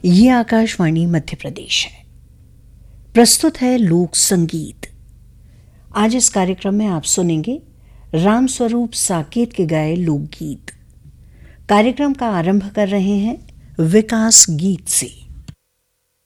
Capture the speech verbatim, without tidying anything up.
ये आकाशवाणी मध्य प्रदेश है। प्रस्तुत है लोक संगीत। आज इस कार्यक्रम में आप सुनेंगे राम स्वरूप साकेत के गाए लोकगीत। कार्यक्रम का आरंभ कर रहे हैं विकास गीत से।